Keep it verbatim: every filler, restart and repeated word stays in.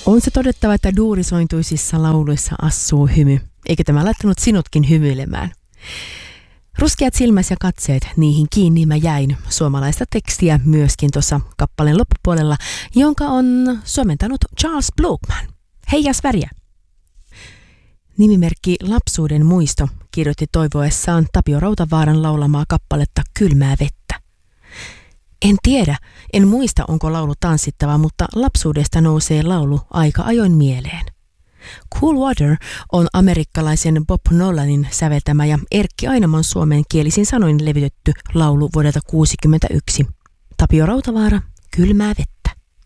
On se todettava, että duurisointuisissa lauluissa assuu hymy, eikä tämä laittanut sinutkin hymyilemään. Ruskeat silmäs ja katseet, niihin kiinni mä jäin. Suomalaista tekstiä myöskin tuossa kappaleen loppupuolella, jonka on suomentanut Charles Blokman. Heijas väriä! Nimimerkki Lapsuuden muisto kirjoitti toivoessaan Tapio Rautavaaran laulamaa kappaletta Kylmää vettä. En tiedä, en muista onko laulu tanssittava, mutta lapsuudesta nousee laulu aika ajoin mieleen. Cool Water on amerikkalaisen Bob Nolanin säveltämä ja Erkki Ainamon suomenkielisin sanoin levitetty laulu vuodelta kuusikymmentäyksi. Tapio Rautavaara, Kylmää vettä.